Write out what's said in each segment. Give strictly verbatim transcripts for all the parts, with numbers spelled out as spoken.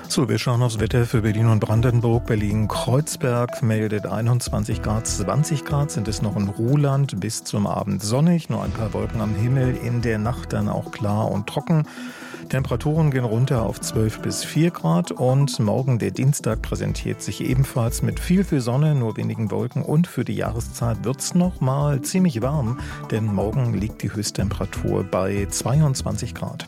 So, wir schauen aufs Wetter für Berlin und Brandenburg. Berlin-Kreuzberg meldet einundzwanzig Grad, zwanzig Grad sind es noch im Ruhrland, bis zum Abend sonnig, nur ein paar Wolken am Himmel, in der Nacht dann auch klar und trocken. Temperaturen gehen runter auf zwölf bis vier Grad und morgen, der Dienstag, präsentiert sich ebenfalls mit viel, viel Sonne, nur wenigen Wolken, und für die Jahreszeit wird es noch mal ziemlich warm, denn morgen liegt die Höchsttemperatur bei zweiundzwanzig Grad.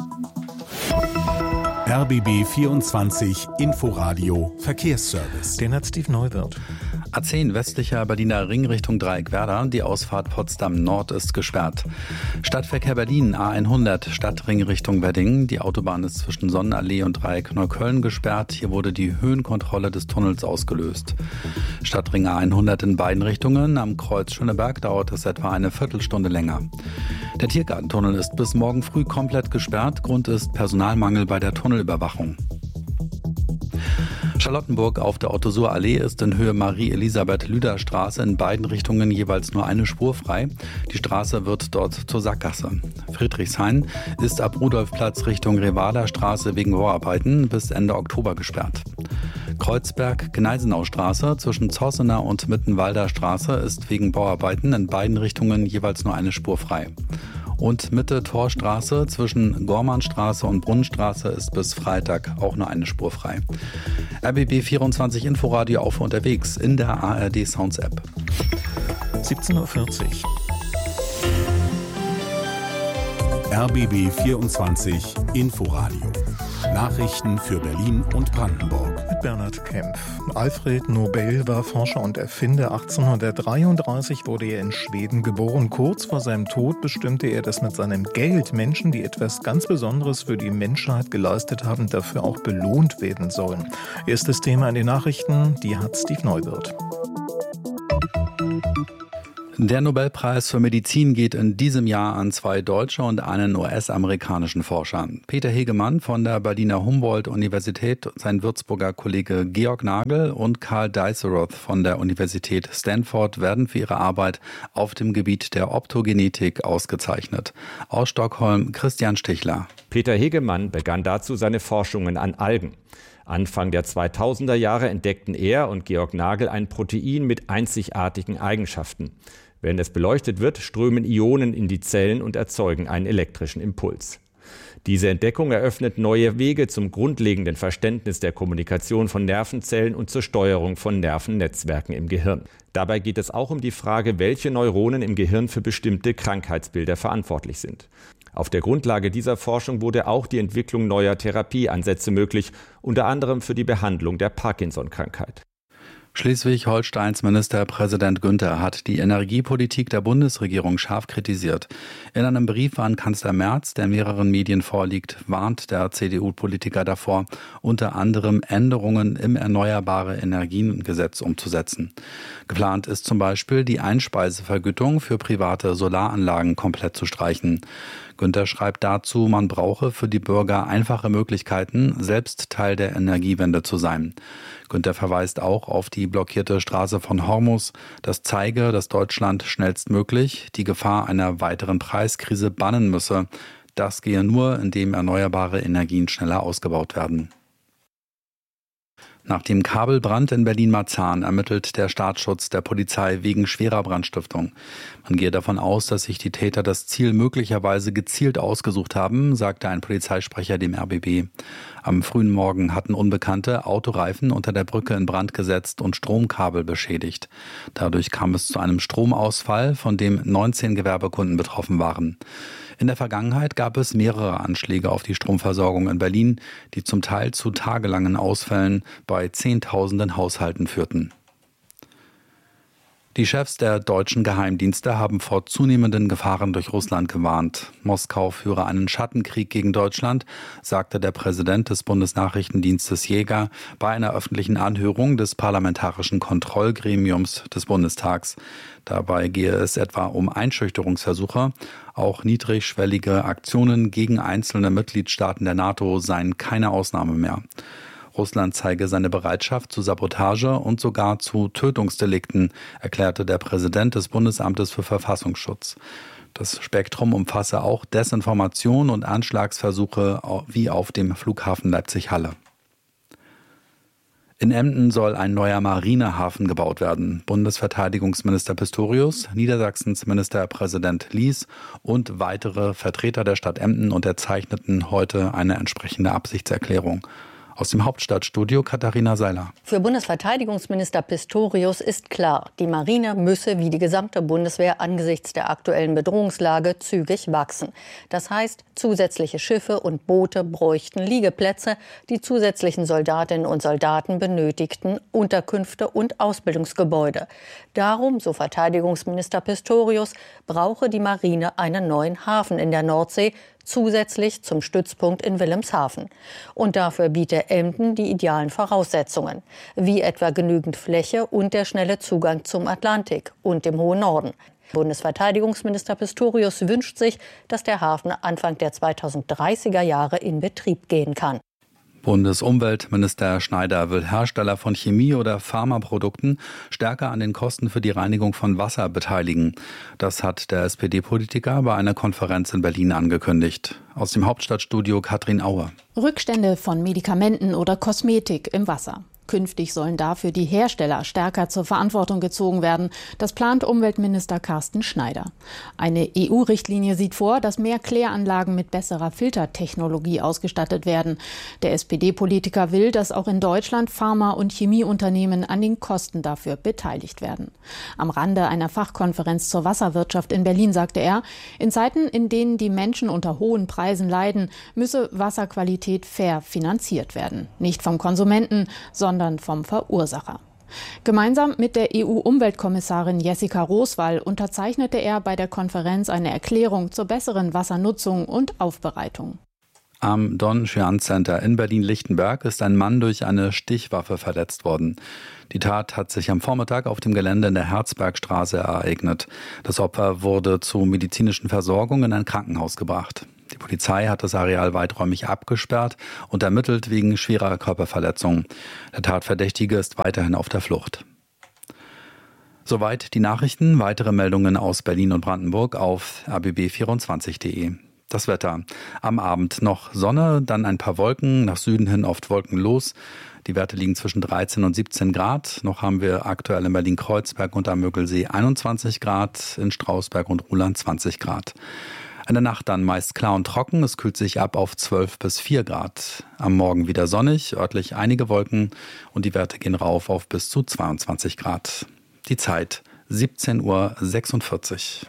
R B B vierundzwanzig Inforadio Verkehrsservice. Den hat Steve Neuwirth. A zehn westlicher Berliner Ring Richtung Dreieckwerder. Die Ausfahrt Potsdam Nord ist gesperrt. Stadtverkehr Berlin A hundert Stadtring Richtung Wedding. Die Autobahn ist zwischen Sonnenallee und Dreieck Neukölln gesperrt. Hier wurde die Höhenkontrolle des Tunnels ausgelöst. Stadtring A hundert in beiden Richtungen. Am Kreuz Schöneberg dauert es etwa eine Viertelstunde länger. Der Tiergartentunnel ist bis morgen früh komplett gesperrt. Grund ist Personalmangel bei der Tunnelüberwachung. Charlottenburg auf der Otto-Suhr-Allee ist in Höhe Marie-Elisabeth-Lüder-Straße in beiden Richtungen jeweils nur eine Spur frei. Die Straße wird dort zur Sackgasse. Friedrichshain ist ab Rudolfplatz Richtung Revaler Straße wegen Bauarbeiten bis Ende Oktober gesperrt. Kreuzberg-Gneisenau-Straße zwischen Zossener und Mittenwalder Straße ist wegen Bauarbeiten in beiden Richtungen jeweils nur eine Spur frei. Und Mitte-Torstraße zwischen Gormannstraße und Brunnenstraße ist bis Freitag auch nur eine Spur frei. R B B vierundzwanzig Inforadio auf unterwegs in der A R D Sounds App. siebzehn Uhr vierzig. R B B vierundzwanzig Inforadio. Nachrichten für Berlin und Brandenburg. Mit Bernhard Kempf. Alfred Nobel war Forscher und Erfinder. achtzehnhundertdreiunddreißig wurde er in Schweden geboren. Kurz vor seinem Tod bestimmte er, dass mit seinem Geld Menschen, die etwas ganz Besonderes für die Menschheit geleistet haben, dafür auch belohnt werden sollen. Erstes Thema in den Nachrichten, die hat Steve Neuwirth. Der Nobelpreis für Medizin geht in diesem Jahr an zwei deutsche und einen U S-amerikanischen Forscher. Peter Hegemann von der Berliner Humboldt-Universität, sein Würzburger Kollege Georg Nagel und Karl Deisseroth von der Universität Stanford werden für ihre Arbeit auf dem Gebiet der Optogenetik ausgezeichnet. Aus Stockholm Christian Stichler. Peter Hegemann begann dazu seine Forschungen an Algen. Anfang der zweitausender Jahre entdeckten er und Georg Nagel ein Protein mit einzigartigen Eigenschaften. Wenn es beleuchtet wird, strömen Ionen in die Zellen und erzeugen einen elektrischen Impuls. Diese Entdeckung eröffnet neue Wege zum grundlegenden Verständnis der Kommunikation von Nervenzellen und zur Steuerung von Nervennetzwerken im Gehirn. Dabei geht es auch um die Frage, welche Neuronen im Gehirn für bestimmte Krankheitsbilder verantwortlich sind. Auf der Grundlage dieser Forschung wurde auch die Entwicklung neuer Therapieansätze möglich, unter anderem für die Behandlung der Parkinson-Krankheit. Schleswig-Holsteins Ministerpräsident Günther hat die Energiepolitik der Bundesregierung scharf kritisiert. In einem Brief an Kanzler Merz, der mehreren Medien vorliegt, warnt der C D U-Politiker davor, unter anderem Änderungen im Erneuerbare-Energien-Gesetz umzusetzen. Geplant ist zum Beispiel, die Einspeisevergütung für private Solaranlagen komplett zu streichen. Günther schreibt dazu, man brauche für die Bürger einfache Möglichkeiten, selbst Teil der Energiewende zu sein. Günther verweist auch auf die blockierte Straße von Hormus. Das zeige, dass Deutschland schnellstmöglich die Gefahr einer weiteren Preiskrise bannen müsse. Das gehe nur, indem erneuerbare Energien schneller ausgebaut werden. Nach dem Kabelbrand in Berlin-Marzahn ermittelt der Staatsschutz der Polizei wegen schwerer Brandstiftung. Man gehe davon aus, dass sich die Täter das Ziel möglicherweise gezielt ausgesucht haben, sagte ein Polizeisprecher dem R B B. Am frühen Morgen hatten Unbekannte Autoreifen unter der Brücke in Brand gesetzt und Stromkabel beschädigt. Dadurch kam es zu einem Stromausfall, von dem neunzehn Gewerbekunden betroffen waren. In der Vergangenheit gab es mehrere Anschläge auf die Stromversorgung in Berlin, die zum Teil zu tagelangen Ausfällen bei Zehntausenden Haushalten führten. Die Chefs der deutschen Geheimdienste haben vor zunehmenden Gefahren durch Russland gewarnt. Moskau führe einen Schattenkrieg gegen Deutschland, sagte der Präsident des Bundesnachrichtendienstes Jäger bei einer öffentlichen Anhörung des Parlamentarischen Kontrollgremiums des Bundestags. Dabei gehe es etwa um Einschüchterungsversuche. Auch niedrigschwellige Aktionen gegen einzelne Mitgliedstaaten der NATO seien keine Ausnahme mehr. Russland zeige seine Bereitschaft zu Sabotage und sogar zu Tötungsdelikten, erklärte der Präsident des Bundesamtes für Verfassungsschutz. Das Spektrum umfasse auch Desinformation und Anschlagsversuche wie auf dem Flughafen Leipzig-Halle. In Emden soll ein neuer Marinehafen gebaut werden. Bundesverteidigungsminister Pistorius, Niedersachsens Ministerpräsident Lies und weitere Vertreter der Stadt Emden unterzeichneten heute eine entsprechende Absichtserklärung. Aus dem Hauptstadtstudio Katharina Seiler. Für Bundesverteidigungsminister Pistorius ist klar, die Marine müsse wie die gesamte Bundeswehr angesichts der aktuellen Bedrohungslage zügig wachsen. Das heißt, zusätzliche Schiffe und Boote bräuchten Liegeplätze, die zusätzlichen Soldatinnen und Soldaten benötigten Unterkünfte und Ausbildungsgebäude. Darum, so Verteidigungsminister Pistorius, brauche die Marine einen neuen Hafen in der Nordsee, zusätzlich zum Stützpunkt in Wilhelmshaven. Und dafür biete Emden die idealen Voraussetzungen, wie etwa genügend Fläche und der schnelle Zugang zum Atlantik und dem hohen Norden. Bundesverteidigungsminister Pistorius wünscht sich, dass der Hafen Anfang der zweitausenddreißiger Jahre in Betrieb gehen kann. Bundesumweltminister Schneider will Hersteller von Chemie- oder Pharmaprodukten stärker an den Kosten für die Reinigung von Wasser beteiligen. Das hat der S P D-Politiker bei einer Konferenz in Berlin angekündigt. Aus dem Hauptstadtstudio Katrin Auer. Rückstände von Medikamenten oder Kosmetik im Wasser. Künftig sollen dafür die Hersteller stärker zur Verantwortung gezogen werden. Das plant Umweltminister Carsten Schneider. Eine E U-Richtlinie sieht vor, dass mehr Kläranlagen mit besserer Filtertechnologie ausgestattet werden. Der S P D-Politiker will, dass auch in Deutschland Pharma- und Chemieunternehmen an den Kosten dafür beteiligt werden. Am Rande einer Fachkonferenz zur Wasserwirtschaft in Berlin sagte er, in Zeiten, in denen die Menschen unter hohen Preisen leiden, müsse Wasserqualität fair finanziert werden. Nicht vom Konsumenten, sondern vom Verursacher. Gemeinsam mit der E U-Umweltkommissarin Jessica Roswall unterzeichnete er bei der Konferenz eine Erklärung zur besseren Wassernutzung und Aufbereitung. Am Don Juan Center in Berlin-Lichtenberg ist ein Mann durch eine Stichwaffe verletzt worden. Die Tat hat sich am Vormittag auf dem Gelände in der Herzbergstraße ereignet. Das Opfer wurde zur medizinischen Versorgung in ein Krankenhaus gebracht. Die Polizei hat das Areal weiträumig abgesperrt und ermittelt wegen schwerer Körperverletzung. Der Tatverdächtige ist weiterhin auf der Flucht. Soweit die Nachrichten. Weitere Meldungen aus Berlin und Brandenburg auf r b b vierundzwanzig punkt de. Das Wetter. Am Abend noch Sonne, dann ein paar Wolken, nach Süden hin oft wolkenlos. Die Werte liegen zwischen dreizehn und siebzehn Grad. Noch haben wir aktuell in Berlin-Kreuzberg und am Mögelsee einundzwanzig Grad, in Strausberg und Ruhland zwanzig Grad. In der Nacht dann meist klar und trocken, es kühlt sich ab auf zwölf bis vier Grad. Am Morgen wieder sonnig, örtlich einige Wolken und die Werte gehen rauf auf bis zu zweiundzwanzig Grad. Die Zeit siebzehn Uhr sechsundvierzig.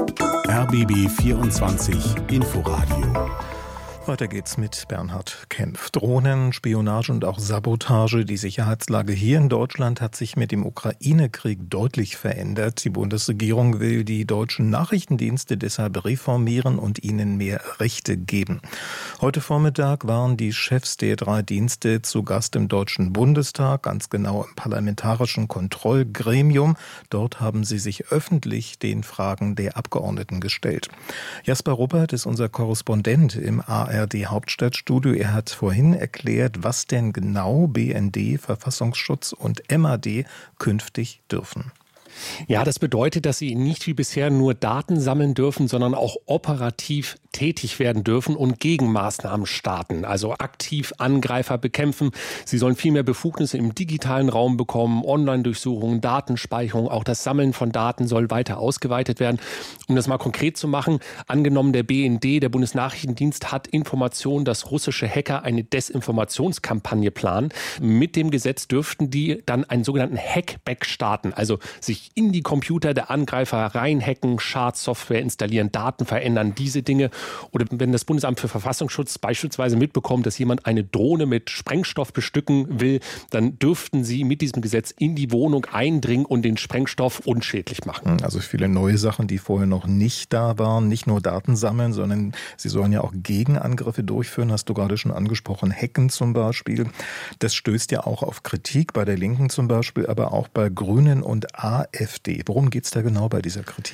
R B B vierundzwanzig Inforadio. Weiter geht's mit Bernhard Kempf. Drohnen, Spionage und auch Sabotage. Die Sicherheitslage hier in Deutschland hat sich mit dem Ukraine-Krieg deutlich verändert. Die Bundesregierung will die deutschen Nachrichtendienste deshalb reformieren und ihnen mehr Rechte geben. Heute Vormittag waren die Chefs der drei Dienste zu Gast im Deutschen Bundestag, ganz genau im Parlamentarischen Kontrollgremium. Dort haben sie sich öffentlich den Fragen der Abgeordneten gestellt. Jasper Ruppert ist unser Korrespondent im A R D Hauptstadtstudio. Er hat vorhin erklärt, was denn genau B N D, Verfassungsschutz und M A D künftig dürfen. Ja, das bedeutet, dass sie nicht wie bisher nur Daten sammeln dürfen, sondern auch operativ tätig werden dürfen und Gegenmaßnahmen starten, also aktiv Angreifer bekämpfen. Sie sollen viel mehr Befugnisse im digitalen Raum bekommen, Online-Durchsuchungen, Datenspeicherung, auch das Sammeln von Daten soll weiter ausgeweitet werden. Um das mal konkret zu machen, angenommen der B N D, der Bundesnachrichtendienst, hat Informationen, dass russische Hacker eine Desinformationskampagne planen. Mit dem Gesetz dürften die dann einen sogenannten Hackback starten, also sich in die Computer der Angreifer reinhacken, Schadsoftware installieren, Daten verändern, diese Dinge. Oder wenn das Bundesamt für Verfassungsschutz beispielsweise mitbekommt, dass jemand eine Drohne mit Sprengstoff bestücken will, dann dürften sie mit diesem Gesetz in die Wohnung eindringen und den Sprengstoff unschädlich machen. Also viele neue Sachen, die vorher noch nicht da waren. Nicht nur Daten sammeln, sondern sie sollen ja auch Gegenangriffe durchführen. Hast du gerade schon angesprochen, Hacken zum Beispiel. Das stößt ja auch auf Kritik bei der Linken zum Beispiel, aber auch bei Grünen und A f D. Worum geht es da genau bei dieser Kritik?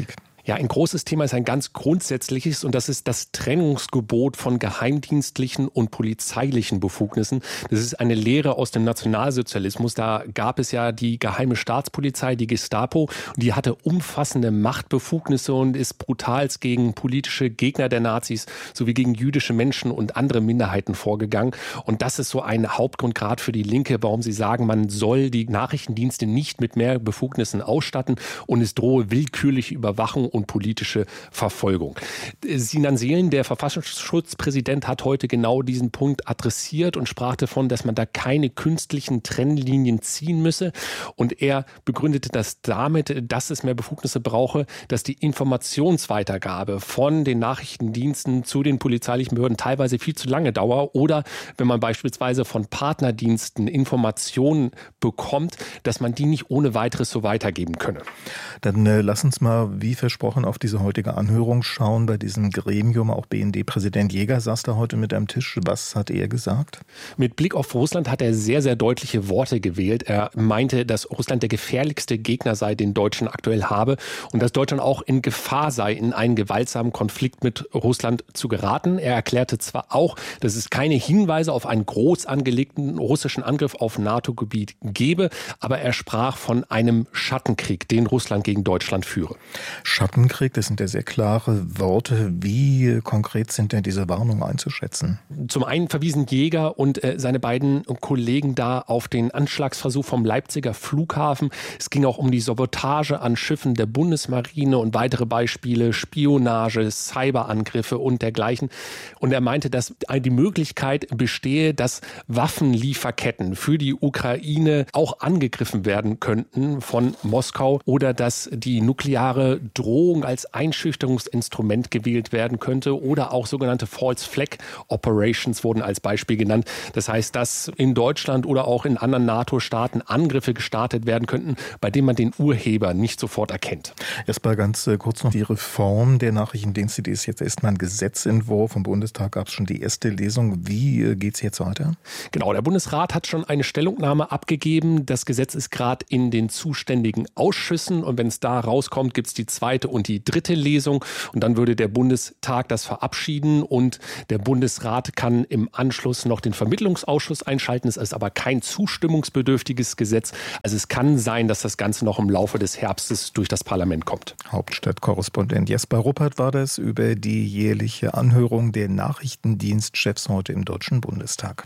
Ja, ein großes Thema ist ein ganz grundsätzliches und das ist das Trennungsgebot von geheimdienstlichen und polizeilichen Befugnissen. Das ist eine Lehre aus dem Nationalsozialismus. Da gab es ja die geheime Staatspolizei, die Gestapo, und die hatte umfassende Machtbefugnisse und ist brutalst gegen politische Gegner der Nazis sowie gegen jüdische Menschen und andere Minderheiten vorgegangen. Und das ist so ein Hauptgrund gerade für die Linke, warum sie sagen, man soll die Nachrichtendienste nicht mit mehr Befugnissen ausstatten und es drohe willkürliche Überwachung und politische Verfolgung. Sinan Seelen, der Verfassungsschutzpräsident, hat heute genau diesen Punkt adressiert und sprach davon, dass man da keine künstlichen Trennlinien ziehen müsse. Und er begründete das damit, dass es mehr Befugnisse brauche, dass die Informationsweitergabe von den Nachrichtendiensten zu den polizeilichen Behörden teilweise viel zu lange dauert oder wenn man beispielsweise von Partnerdiensten Informationen bekommt, dass man die nicht ohne weiteres so weitergeben könne. Dann äh, lass uns mal, wie versprochen, auf diese heutige Anhörung schauen bei diesem Gremium. Auch B N D-Präsident Jäger saß da heute mit am Tisch. Was hat er gesagt? Mit Blick auf Russland hat er sehr, sehr deutliche Worte gewählt. Er meinte, dass Russland der gefährlichste Gegner sei, den Deutschland aktuell habe und dass Deutschland auch in Gefahr sei, in einen gewaltsamen Konflikt mit Russland zu geraten. Er erklärte zwar auch, dass es keine Hinweise auf einen groß angelegten russischen Angriff auf NATO-Gebiet gebe, aber er sprach von einem Schattenkrieg, den Russland gegen Deutschland führe. Schattenkrieg, das sind ja sehr klare Worte. Wie konkret sind denn diese Warnungen einzuschätzen? Zum einen verwiesen Jäger und äh, seine beiden Kollegen da auf den Anschlagsversuch vom Leipziger Flughafen. Es ging auch um die Sabotage an Schiffen der Bundesmarine und weitere Beispiele, Spionage, Cyberangriffe und dergleichen. Und er meinte, dass die Möglichkeit bestehe, dass Waffenlieferketten für die Ukraine auch angegriffen werden könnten von Moskau oder dass die nukleare Drohung als Einschüchterungsinstrument gewählt werden könnte oder auch sogenannte False Flag Operations wurden als Beispiel genannt. Das heißt, dass in Deutschland oder auch in anderen NATO-Staaten Angriffe gestartet werden könnten, bei denen man den Urheber nicht sofort erkennt. Erstmal ganz kurz noch die Reform der Nachrichtendienste, die ist jetzt erstmal ein Gesetzentwurf. Im Bundestag gab es schon die erste Lesung. Wie geht es jetzt weiter? Genau, der Bundesrat hat schon eine Stellungnahme abgegeben. Das Gesetz ist gerade in den zuständigen Ausschüssen und wenn es da rauskommt, gibt es die zweite und die dritte Lesung und dann würde der Bundestag das verabschieden und der Bundesrat kann im Anschluss noch den Vermittlungsausschuss einschalten. Es ist aber kein zustimmungsbedürftiges Gesetz. Also es kann sein, dass das Ganze noch im Laufe des Herbstes durch das Parlament kommt. Hauptstadtkorrespondent Jesper Ruppert war das über die jährliche Anhörung der Nachrichtendienstchefs heute im Deutschen Bundestag.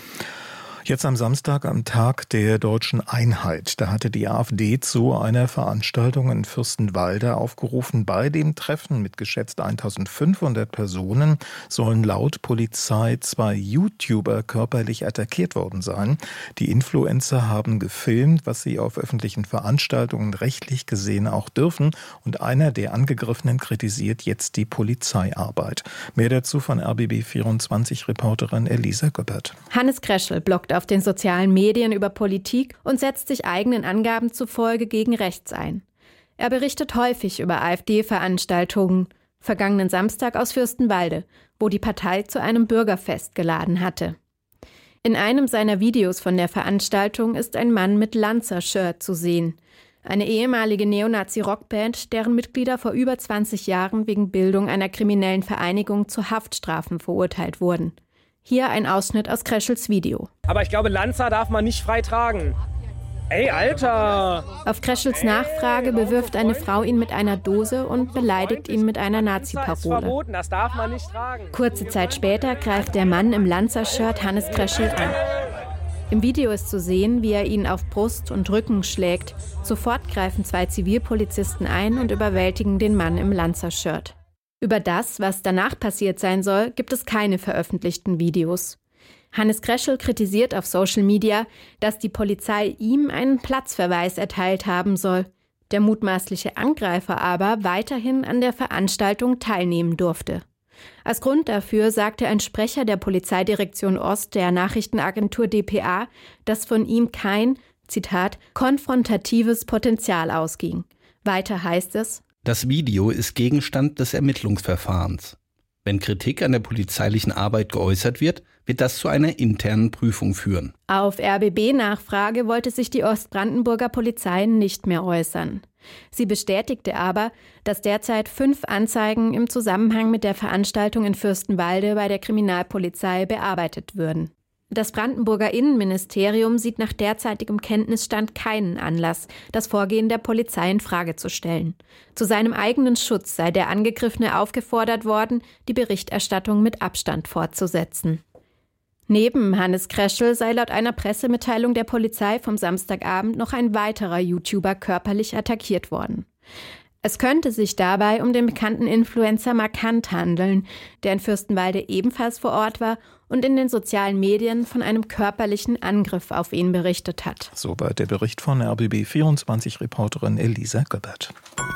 Jetzt am Samstag, am Tag der Deutschen Einheit, da hatte die AfD zu einer Veranstaltung in Fürstenwalde aufgerufen. Bei dem Treffen mit geschätzt eintausendfünfhundert Personen sollen laut Polizei zwei YouTuber körperlich attackiert worden sein. Die Influencer haben gefilmt, was sie auf öffentlichen Veranstaltungen rechtlich gesehen auch dürfen. Und einer der Angegriffenen kritisiert jetzt die Polizeiarbeit. Mehr dazu von R B B vierundzwanzig-Reporterin Elisa Göppert. Hannes Kreschel bloggt auf den sozialen Medien über Politik und setzt sich eigenen Angaben zufolge gegen rechts ein. Er berichtet häufig über AfD-Veranstaltungen, vergangenen Samstag aus Fürstenwalde, wo die Partei zu einem Bürgerfest geladen hatte. In einem seiner Videos von der Veranstaltung ist ein Mann mit Lanza-Shirt zu sehen. Eine ehemalige Neonazi-Rockband, deren Mitglieder vor über zwanzig Jahren wegen Bildung einer kriminellen Vereinigung zu Haftstrafen verurteilt wurden. Hier ein Ausschnitt aus Kreschels Video. Aber ich glaube, Lanza darf man nicht frei tragen. Ey, Alter! Auf Kreschels Nachfrage bewirft eine Frau ihn mit einer Dose und beleidigt ihn mit einer Nazi-Parole. Das darf man nicht tragen. Kurze Zeit später greift der Mann im Lanza-Shirt Hannes Kreschel an. Im Video ist zu sehen, wie er ihn auf Brust und Rücken schlägt. Sofort greifen zwei Zivilpolizisten ein und überwältigen den Mann im Lanza-Shirt. Über das, was danach passiert sein soll, gibt es keine veröffentlichten Videos. Hannes Kreschel kritisiert auf Social Media, dass die Polizei ihm einen Platzverweis erteilt haben soll, der mutmaßliche Angreifer aber weiterhin an der Veranstaltung teilnehmen durfte. Als Grund dafür sagte ein Sprecher der Polizeidirektion Ost der Nachrichtenagentur D P A, dass von ihm kein, Zitat, konfrontatives Potenzial ausging. Weiter heißt es: Das Video ist Gegenstand des Ermittlungsverfahrens. Wenn Kritik an der polizeilichen Arbeit geäußert wird, wird das zu einer internen Prüfung führen. Auf R B B-Nachfrage wollte sich die Ostbrandenburger Polizei nicht mehr äußern. Sie bestätigte aber, dass derzeit fünf Anzeigen im Zusammenhang mit der Veranstaltung in Fürstenwalde bei der Kriminalpolizei bearbeitet würden. Das Brandenburger Innenministerium sieht nach derzeitigem Kenntnisstand keinen Anlass, das Vorgehen der Polizei in Frage zu stellen. Zu seinem eigenen Schutz sei der Angegriffene aufgefordert worden, die Berichterstattung mit Abstand fortzusetzen. Neben Hannes Kreschel sei laut einer Pressemitteilung der Polizei vom Samstagabend noch ein weiterer YouTuber körperlich attackiert worden. Es könnte sich dabei um den bekannten Influencer Markant handeln, der in Fürstenwalde ebenfalls vor Ort war und in den sozialen Medien von einem körperlichen Angriff auf ihn berichtet hat. Soweit der Bericht von R B B vierundzwanzig-Reporterin Elisa Göbert.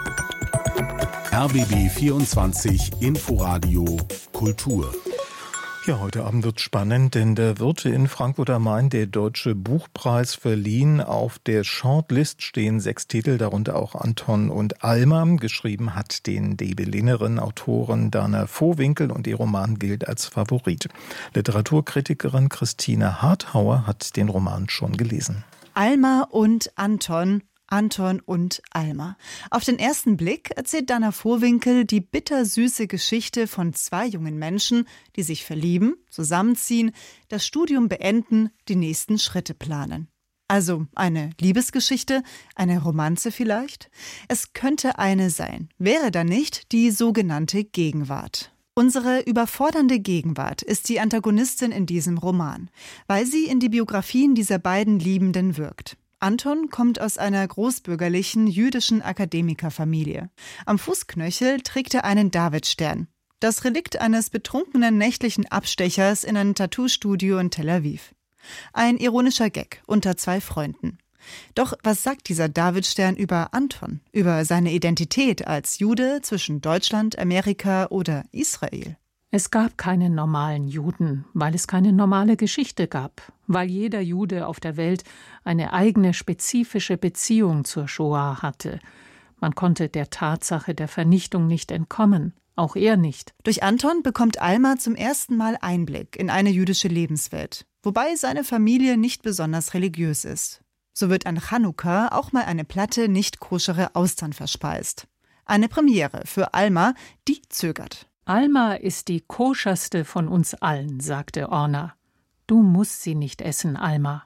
R B B vierundzwanzig Inforadio Kultur. Ja, heute Abend wird's spannend, denn da wird in Frankfurt am Main der Deutsche Buchpreis verliehen. Auf der Shortlist stehen sechs Titel, darunter auch Anton und Alma. Geschrieben hat den die Berlinerin Autorin Dana Vohwinkel und ihr Roman gilt als Favorit. Literaturkritikerin Christine Harthauer hat den Roman schon gelesen. Alma und Anton. Anton und Alma. Auf den ersten Blick erzählt Dana Vohwinkel die bittersüße Geschichte von zwei jungen Menschen, die sich verlieben, zusammenziehen, das Studium beenden, die nächsten Schritte planen. Also eine Liebesgeschichte, eine Romanze vielleicht? Es könnte eine sein, wäre da nicht die sogenannte Gegenwart. Unsere überfordernde Gegenwart ist die Antagonistin in diesem Roman, weil sie in die Biografien dieser beiden Liebenden wirkt. Anton kommt aus einer großbürgerlichen jüdischen Akademikerfamilie. Am Fußknöchel trägt er einen Davidstern, das Relikt eines betrunkenen nächtlichen Abstechers in ein Tattoo-Studio in Tel Aviv. Ein ironischer Gag unter zwei Freunden. Doch was sagt dieser Davidstern über Anton, über seine Identität als Jude zwischen Deutschland, Amerika oder Israel? Es gab keinen normalen Juden, weil es keine normale Geschichte gab, weil jeder Jude auf der Welt eine eigene spezifische Beziehung zur Shoah hatte. Man konnte der Tatsache der Vernichtung nicht entkommen, auch er nicht. Durch Anton bekommt Alma zum ersten Mal Einblick in eine jüdische Lebenswelt, wobei seine Familie nicht besonders religiös ist. So wird an Chanukka auch mal eine Platte nicht koschere Austern verspeist. Eine Premiere für Alma, die zögert. Alma ist die koscherste von uns allen, sagte Orna. Du musst sie nicht essen, Alma.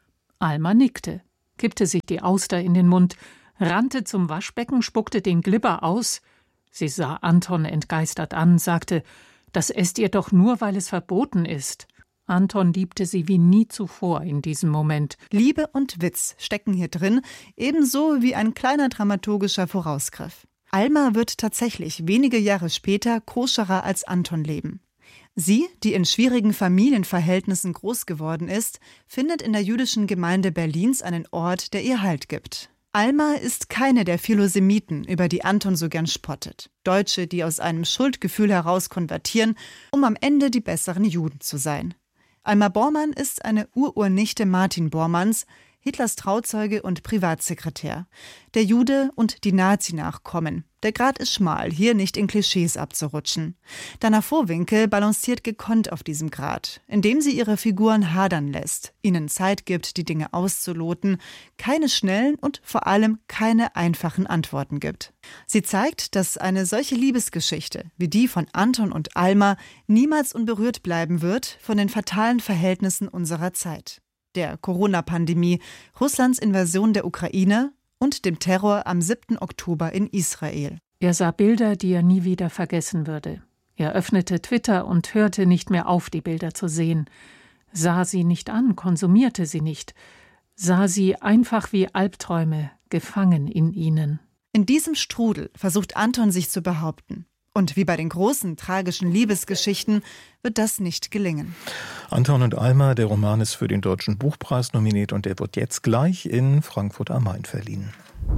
Alma nickte, kippte sich die Auster in den Mund, rannte zum Waschbecken, spuckte den Glibber aus. Sie sah Anton entgeistert an, sagte, das esst ihr doch nur, weil es verboten ist. Anton liebte sie wie nie zuvor in diesem Moment. Liebe und Witz stecken hier drin, ebenso wie ein kleiner dramaturgischer Vorausgriff. Alma wird tatsächlich wenige Jahre später koscherer als Anton leben. Sie, die in schwierigen Familienverhältnissen groß geworden ist, findet in der jüdischen Gemeinde Berlins einen Ort, der ihr Halt gibt. Alma ist keine der Philosemiten, über die Anton so gern spottet. Deutsche, die aus einem Schuldgefühl heraus konvertieren, um am Ende die besseren Juden zu sein. Alma Bormann ist eine Ururnichte Martin Bormanns, Hitlers Trauzeuge und Privatsekretär. Der Jude und die Nazi-Nachkommen. Der Grat ist schmal, hier nicht in Klischees abzurutschen. Dana Vohwinkel balanciert gekonnt auf diesem Grat, indem sie ihre Figuren hadern lässt, ihnen Zeit gibt, die Dinge auszuloten, keine schnellen und vor allem keine einfachen Antworten gibt. Sie zeigt, dass eine solche Liebesgeschichte wie die von Anton und Alma niemals unberührt bleiben wird von den fatalen Verhältnissen unserer Zeit. Der Corona-Pandemie, Russlands Invasion der Ukraine und dem Terror am siebten Oktober in Israel. Er sah Bilder, die er nie wieder vergessen würde. Er öffnete Twitter und hörte nicht mehr auf, die Bilder zu sehen. Sah sie nicht an, konsumierte sie nicht. Sah sie einfach wie Albträume, gefangen in ihnen. In diesem Strudel versucht Anton sich zu behaupten. Und wie bei den großen, tragischen Liebesgeschichten wird das nicht gelingen. Anton und Alma, der Roman ist für den Deutschen Buchpreis nominiert und der wird jetzt gleich in Frankfurt am Main verliehen.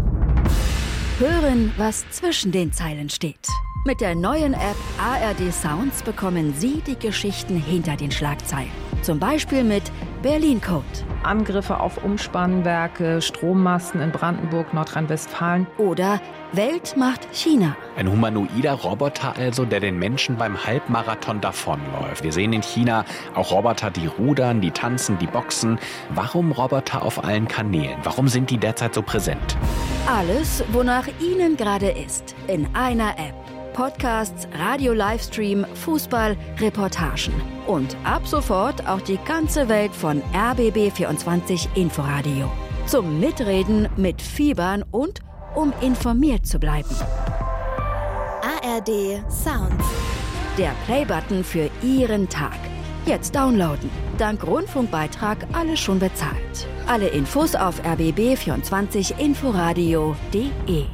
Hören, was zwischen den Zeilen steht. Mit der neuen App A R D Sounds bekommen Sie die Geschichten hinter den Schlagzeilen. Zum Beispiel mit Berlin-Code. Angriffe auf Umspannwerke, Strommasten in Brandenburg, Nordrhein-Westfalen. Oder Welt macht China. Ein humanoider Roboter also, der den Menschen beim Halbmarathon davonläuft. Wir sehen in China auch Roboter, die rudern, die tanzen, die boxen. Warum Roboter auf allen Kanälen? Warum sind die derzeit so präsent? Alles, wonach Ihnen gerade ist, in einer App. Podcasts, Radio-Livestream, Fußball, Reportagen. Und ab sofort auch die ganze Welt von R B B vierundzwanzig Inforadio. Zum Mitreden, Mitfiebern und um informiert zu bleiben. A R D Sounds. Der Playbutton für Ihren Tag. Jetzt downloaden. Dank Rundfunkbeitrag alles schon bezahlt. Alle Infos auf r b b vierundzwanzig inforadio punkt de.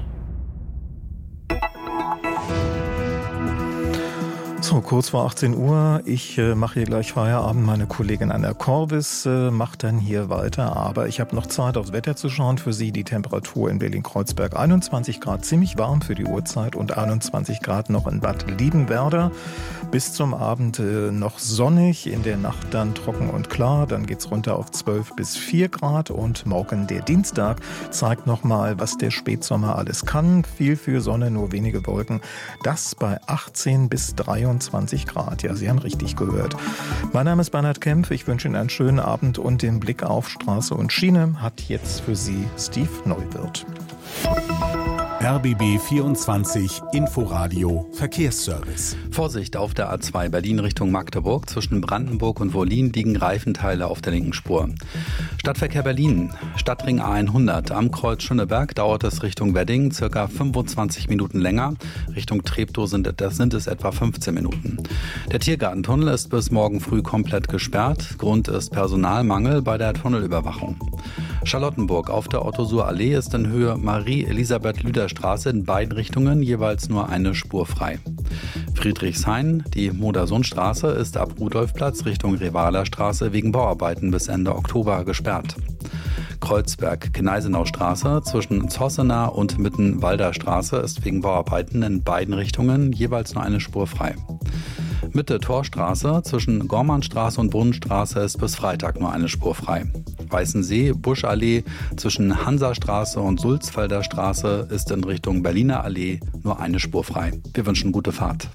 So, kurz vor achtzehn Uhr. Ich äh, mache hier gleich Feierabend. Meine Kollegin Anna Korvis äh, macht dann hier weiter. Aber ich habe noch Zeit, aufs Wetter zu schauen. Für Sie die Temperatur in Berlin-Kreuzberg einundzwanzig Grad, ziemlich warm für die Uhrzeit. Und einundzwanzig Grad noch in Bad Liebenwerda. Bis zum Abend äh, noch sonnig, in der Nacht dann trocken und klar. Dann geht's runter auf zwölf bis vier Grad. Und morgen, der Dienstag, zeigt nochmal, was der Spätsommer alles kann. Viel für Sonne, nur wenige Wolken. Das bei achtzehn bis dreiundzwanzig Grad. Ja, Sie haben richtig gehört. Mein Name ist Bernhard Kempf. Ich wünsche Ihnen einen schönen Abend und den Blick auf Straße und Schiene hat jetzt für Sie Steve Neuwirth. R B B vierundzwanzig Inforadio Verkehrsservice. Vorsicht auf der A zwei Berlin Richtung Magdeburg. Zwischen Brandenburg und Wollin liegen Reifenteile auf der linken Spur. Stadtverkehr Berlin, Stadtring A hundert. Am Kreuz Schöneberg dauert es Richtung Wedding circa fünfundzwanzig Minuten länger. Richtung Treptow sind, das sind es etwa fünfzehn Minuten. Der Tiergartentunnel ist bis morgen früh komplett gesperrt. Grund ist Personalmangel bei der Tunnelüberwachung. Charlottenburg auf der Otto-Suhr-Allee ist in Höhe Marie-Elisabeth-Lüder-Straße in beiden Richtungen jeweils nur eine Spur frei. Friedrichshain, die Modersohnstraße, ist ab Rudolfplatz Richtung Revaler Straße wegen Bauarbeiten bis Ende Oktober gesperrt. Kreuzberg-Gneisenau-Straße zwischen Zossener und Mittenwalder Straße ist wegen Bauarbeiten in beiden Richtungen jeweils nur eine Spur frei. Mitte Torstraße zwischen Gormannstraße und Brunnenstraße ist bis Freitag nur eine Spur frei. Weißensee, Buschallee zwischen Hansastraße und Sulzfelder Straße ist in Richtung Berliner Allee nur eine Spur frei. Wir wünschen gute Fahrt.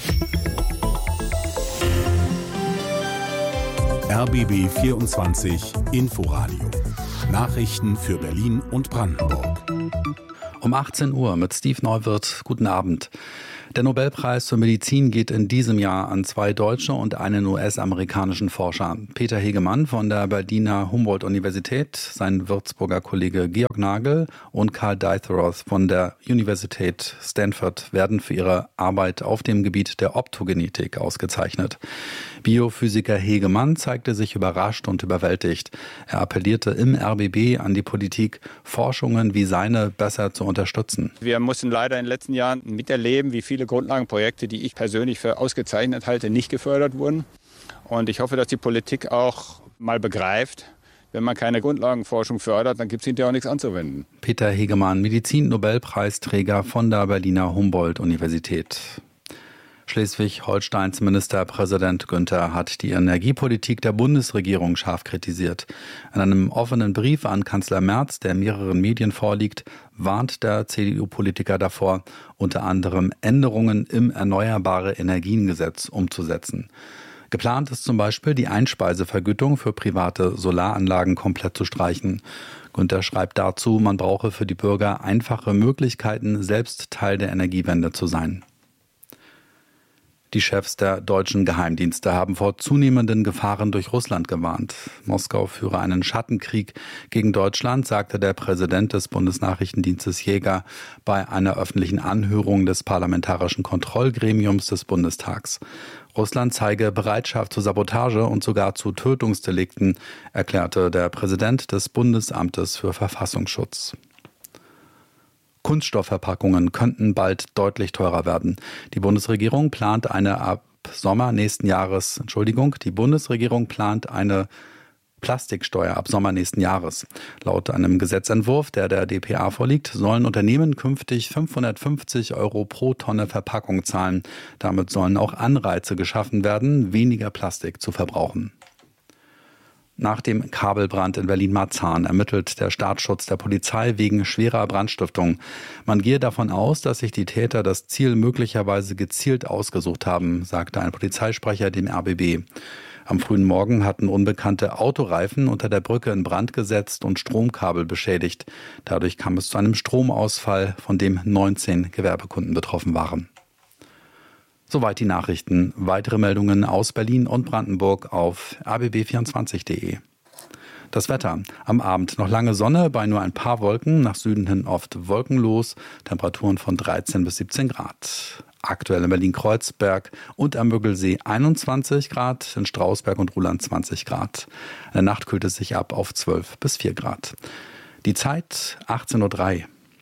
R B B vierundzwanzig Inforadio. Nachrichten für Berlin und Brandenburg. Um achtzehn Uhr mit Steve Neuwirth. Guten Abend. Der Nobelpreis für Medizin geht in diesem Jahr an zwei deutsche und einen U S-amerikanischen Forscher. Peter Hegemann von der Berliner Humboldt-Universität, sein Würzburger Kollege Georg Nagel und Karl Deithroth von der Universität Stanford werden für ihre Arbeit auf dem Gebiet der Optogenetik ausgezeichnet. Biophysiker Hegemann zeigte sich überrascht und überwältigt. Er appellierte im R B B an die Politik, Forschungen wie seine besser zu unterstützen. Wir mussten leider in den letzten Jahren miterleben, wie viele Grundlagenprojekte, die ich persönlich für ausgezeichnet halte, nicht gefördert wurden. Und ich hoffe, dass die Politik auch mal begreift, wenn man keine Grundlagenforschung fördert, dann gibt es hinterher auch nichts anzuwenden. Peter Hegemann, Medizin-Nobelpreisträger von der Berliner Humboldt-Universität. Schleswig-Holsteins Ministerpräsident Günther hat die Energiepolitik der Bundesregierung scharf kritisiert. In einem offenen Brief an Kanzler Merz, der mehreren Medien vorliegt, warnt der C D U-Politiker davor, unter anderem Änderungen im Erneuerbare-Energien-Gesetz umzusetzen. Geplant ist zum Beispiel, die Einspeisevergütung für private Solaranlagen komplett zu streichen. Günther schreibt dazu, man brauche für die Bürger einfache Möglichkeiten, selbst Teil der Energiewende zu sein. Die Chefs der deutschen Geheimdienste haben vor zunehmenden Gefahren durch Russland gewarnt. Moskau führe einen Schattenkrieg gegen Deutschland, sagte der Präsident des Bundesnachrichtendienstes Jäger bei einer öffentlichen Anhörung des Parlamentarischen Kontrollgremiums des Bundestags. Russland zeige Bereitschaft zur Sabotage und sogar zu Tötungsdelikten, erklärte der Präsident des Bundesamtes für Verfassungsschutz. Kunststoffverpackungen könnten bald deutlich teurer werden. Die Bundesregierung plant eine ab Sommer nächsten Jahres, Entschuldigung, die Bundesregierung plant eine Plastiksteuer ab Sommer nächsten Jahres. Laut einem Gesetzentwurf, der der D P A vorliegt, sollen Unternehmen künftig fünfhundertfünfzig Euro pro Tonne Verpackung zahlen. Damit sollen auch Anreize geschaffen werden, weniger Plastik zu verbrauchen. Nach dem Kabelbrand in Berlin-Marzahn ermittelt der Staatsschutz der Polizei wegen schwerer Brandstiftung. Man gehe davon aus, dass sich die Täter das Ziel möglicherweise gezielt ausgesucht haben, sagte ein Polizeisprecher dem R B B. Am frühen Morgen hatten Unbekannte Autoreifen unter der Brücke in Brand gesetzt und Stromkabel beschädigt. Dadurch kam es zu einem Stromausfall, von dem neunzehn Gewerbekunden betroffen waren. Soweit die Nachrichten. Weitere Meldungen aus Berlin und Brandenburg auf r b b vierundzwanzig punkt de. Das Wetter. Am Abend noch lange Sonne bei nur ein paar Wolken, nach Süden hin oft wolkenlos, Temperaturen von dreizehn bis siebzehn Grad. Aktuell in Berlin-Kreuzberg und am Müggelsee einundzwanzig Grad, in Strausberg und Ruhland zwanzig Grad. In der Nacht kühlt es sich ab auf zwölf bis vier Grad. Die Zeit achtzehn Uhr drei.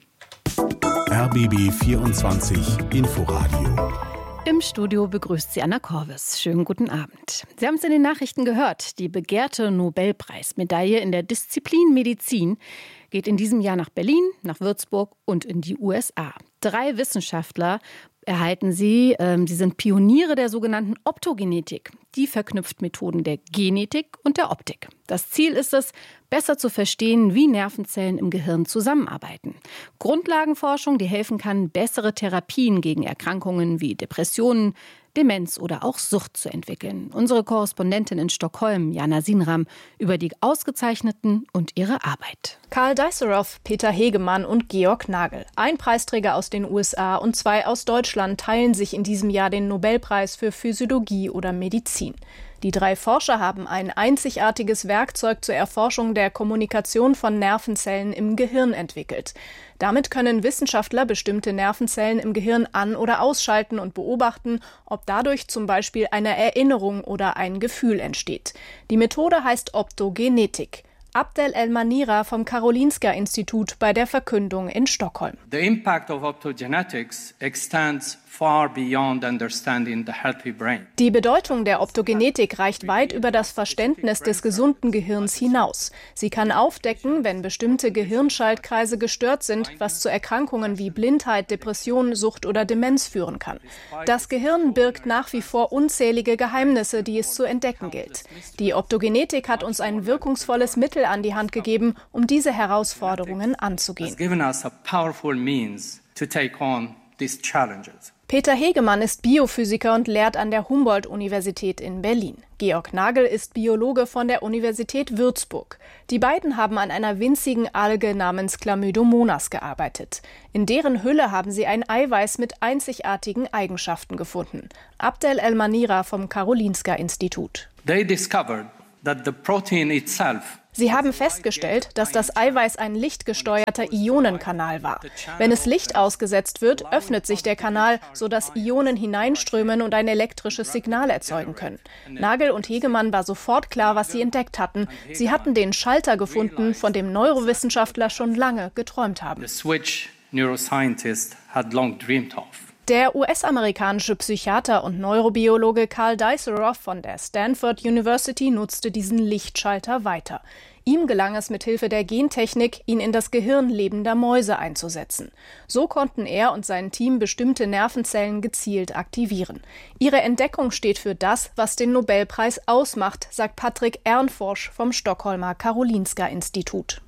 R B B vierundzwanzig Inforadio. Im Studio begrüßt Sie Anna Korvis. Schönen guten Abend. Sie haben es in den Nachrichten gehört. Die begehrte Nobelpreismedaille in der Disziplin Medizin geht in diesem Jahr nach Berlin, nach Würzburg und in die U S A. Drei Wissenschaftler erhalten sie. Sie sind Pioniere der sogenannten Optogenetik. Die verknüpft Methoden der Genetik und der Optik. Das Ziel ist es, besser zu verstehen, wie Nervenzellen im Gehirn zusammenarbeiten. Grundlagenforschung, die helfen kann, bessere Therapien gegen Erkrankungen wie Depressionen, Demenz oder auch Sucht zu entwickeln. Unsere Korrespondentin in Stockholm, Jana Sinram, über die Ausgezeichneten und ihre Arbeit. Karl Dijsselhoff, Peter Hegemann und Georg Nagel. Ein Preisträger aus den U S A und zwei aus Deutschland teilen sich in diesem Jahr den Nobelpreis für Physiologie oder Medizin. Die drei Forscher haben ein einzigartiges Werkzeug zur Erforschung der Kommunikation von Nervenzellen im Gehirn entwickelt. Damit können Wissenschaftler bestimmte Nervenzellen im Gehirn an- oder ausschalten und beobachten, ob dadurch zum Beispiel eine Erinnerung oder ein Gefühl entsteht. Die Methode heißt Optogenetik. Abdel El-Manira vom Karolinska-Institut bei der Verkündung in Stockholm. The impact of optogenetics extends far beyond understanding the healthy brain. Die Bedeutung der Optogenetik reicht weit über das Verständnis des gesunden Gehirns hinaus. Sie kann aufdecken, wenn bestimmte Gehirnschaltkreise gestört sind, was zu Erkrankungen wie Blindheit, Depression, Sucht oder Demenz führen kann. Das Gehirn birgt nach wie vor unzählige Geheimnisse, die es zu entdecken gilt. Die Optogenetik hat uns ein wirkungsvolles Mittel an die Hand gegeben, um diese Herausforderungen anzugehen. Peter Hegemann ist Biophysiker und lehrt an der Humboldt-Universität in Berlin. Georg Nagel ist Biologe von der Universität Würzburg. Die beiden haben an einer winzigen Alge namens Chlamydomonas gearbeitet. In deren Hülle haben sie ein Eiweiß mit einzigartigen Eigenschaften gefunden. Abdel El-Manira vom Karolinska-Institut. They discovered that the protein itself Sie haben festgestellt, dass das Eiweiß ein lichtgesteuerter Ionenkanal war. Wenn es Licht ausgesetzt wird, öffnet sich der Kanal, sodass Ionen hineinströmen und ein elektrisches Signal erzeugen können. Nagel und Hegemann war sofort klar, was sie entdeckt hatten. Sie hatten den Schalter gefunden, von dem Neurowissenschaftler schon lange geträumt haben. The switch neuroscientists had long dreamed of. Der U S-amerikanische Psychiater und Neurobiologe Karl Dijsselhoff von der Stanford University nutzte diesen Lichtschalter weiter. Ihm gelang es mit Hilfe der Gentechnik, ihn in das Gehirn lebender Mäuse einzusetzen. So konnten er und sein Team bestimmte Nervenzellen gezielt aktivieren. Ihre Entdeckung steht für das, was den Nobelpreis ausmacht, sagt Patrick Ernforsch vom Stockholmer Karolinska-Institut.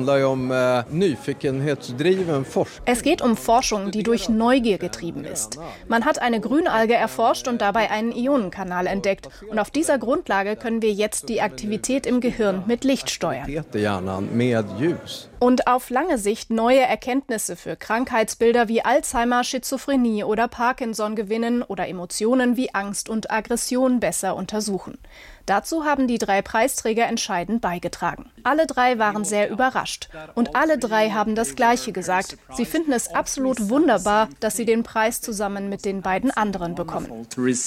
Es geht um Forschung, die durch Neugier getrieben ist. Man hat eine Grünalge erforscht und dabei einen Ionenkanal entdeckt. Und auf dieser Grundlage können wir jetzt die Aktivität im Gehirn mit Licht steuern. Und auf lange Sicht neue Erkenntnisse für Krankheitsbilder wie Alzheimer, Schizophrenie oder Parkinson gewinnen oder Emotionen wie Angst und Aggression besser untersuchen. Dazu haben die drei Preisträger entscheidend beigetragen. Alle drei waren sehr überrascht. Und alle drei haben das Gleiche gesagt. Sie finden es absolut wunderbar, dass sie den Preis zusammen mit den beiden anderen bekommen.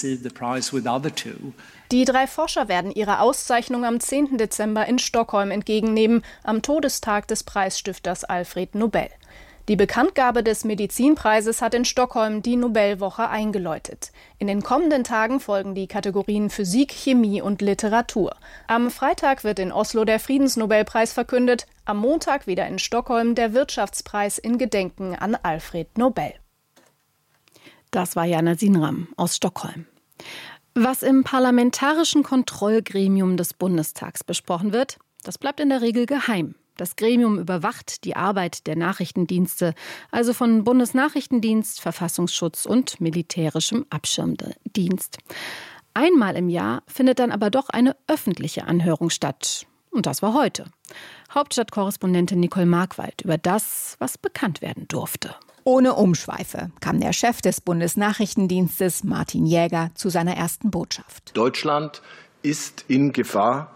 Die drei Forscher werden ihre Auszeichnung am zehnten Dezember in Stockholm entgegennehmen, am Todestag des Preisstifters Alfred Nobel. Die Bekanntgabe des Medizinpreises hat in Stockholm die Nobelwoche eingeläutet. In den kommenden Tagen folgen die Kategorien Physik, Chemie und Literatur. Am Freitag wird in Oslo der Friedensnobelpreis verkündet, am Montag wieder in Stockholm der Wirtschaftspreis in Gedenken an Alfred Nobel. Das war Jana Sinram aus Stockholm. Was im parlamentarischen Kontrollgremium des Bundestags besprochen wird, das bleibt in der Regel geheim. Das Gremium überwacht die Arbeit der Nachrichtendienste, also von Bundesnachrichtendienst, Verfassungsschutz und militärischem Abschirmdienst. Einmal im Jahr findet dann aber doch eine öffentliche Anhörung statt. Und das war heute. Hauptstadtkorrespondentin Nicole Markwald über das, was bekannt werden durfte. Ohne Umschweife kam der Chef des Bundesnachrichtendienstes, Martin Jäger, zu seiner ersten Botschaft. Deutschland ist in Gefahr,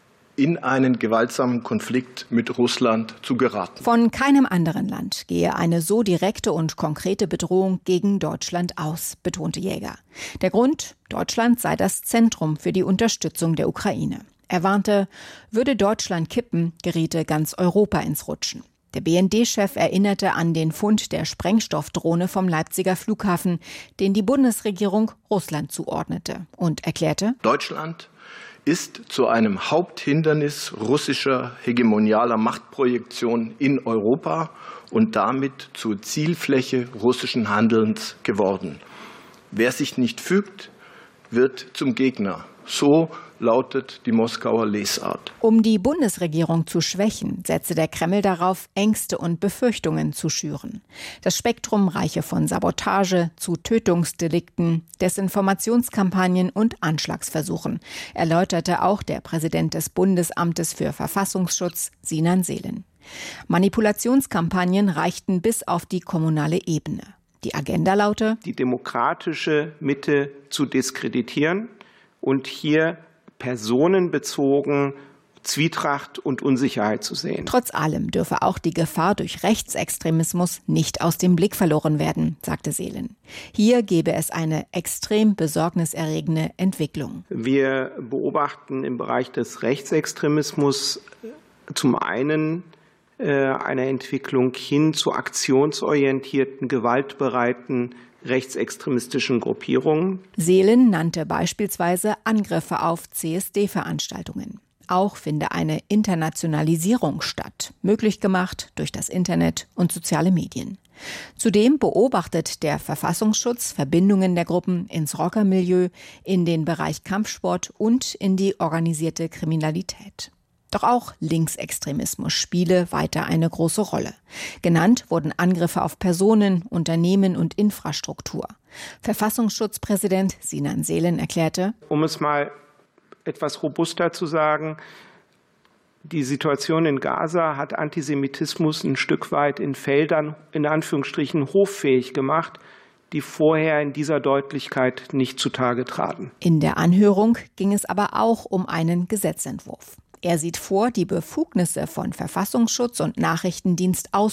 in einen gewaltsamen Konflikt mit Russland zu geraten. Von keinem anderen Land gehe eine so direkte und konkrete Bedrohung gegen Deutschland aus, betonte Jäger. Der Grund: Deutschland sei das Zentrum für die Unterstützung der Ukraine. Er warnte, würde Deutschland kippen, geriete ganz Europa ins Rutschen. Der B N D-Chef erinnerte an den Fund der Sprengstoffdrohne vom Leipziger Flughafen, den die Bundesregierung Russland zuordnete, und erklärte: Deutschland ist zu einem Haupthindernis russischer hegemonialer Machtprojektion in Europa und damit zur Zielfläche russischen Handelns geworden. Wer sich nicht fügt, wird zum Gegner. So lautet die Moskauer Lesart. Um die Bundesregierung zu schwächen, setzte der Kreml darauf, Ängste und Befürchtungen zu schüren. Das Spektrum reiche von Sabotage zu Tötungsdelikten, Desinformationskampagnen und Anschlagsversuchen, erläuterte auch der Präsident des Bundesamtes für Verfassungsschutz, Sinan Selen. Manipulationskampagnen reichten bis auf die kommunale Ebene. Die Agenda laute: die demokratische Mitte zu diskreditieren und hier personenbezogen Zwietracht und Unsicherheit zu sehen. Trotz allem dürfe auch die Gefahr durch Rechtsextremismus nicht aus dem Blick verloren werden, sagte Selen. Hier gebe es eine extrem besorgniserregende Entwicklung. Wir beobachten im Bereich des Rechtsextremismus zum einen eine Entwicklung hin zu aktionsorientierten, gewaltbereiten rechtsextremistischen Gruppierungen. Selen nannte beispielsweise Angriffe auf C S D-Veranstaltungen. Auch finde eine Internationalisierung statt, möglich gemacht durch das Internet und soziale Medien. Zudem beobachtet der Verfassungsschutz Verbindungen der Gruppen ins Rockermilieu, in den Bereich Kampfsport und in die organisierte Kriminalität. Doch auch Linksextremismus spiele weiter eine große Rolle. Genannt wurden Angriffe auf Personen, Unternehmen und Infrastruktur. Verfassungsschutzpräsident Sinan Selen erklärte: Um es mal etwas robuster zu sagen, die Situation in Gaza hat Antisemitismus ein Stück weit in Feldern, in Anführungsstrichen, hoffähig gemacht, die vorher in dieser Deutlichkeit nicht zutage traten. In der Anhörung ging es aber auch um einen Gesetzentwurf. Er sieht vor, die Befugnisse von Verfassungsschutz und Nachrichtendienst aus